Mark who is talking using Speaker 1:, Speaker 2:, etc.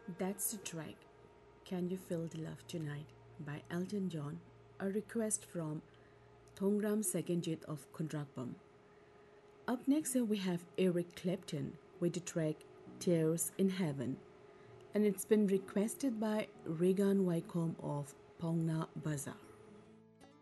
Speaker 1: That's the track, Can You Feel the Love Tonight by Elton John, a request from Thongram Sekhenjit of Kundrakbam. Up next we have Eric Clapton with the track Tears in Heaven, and it's been requested by Regan Wycombe of Pongna Bazaar.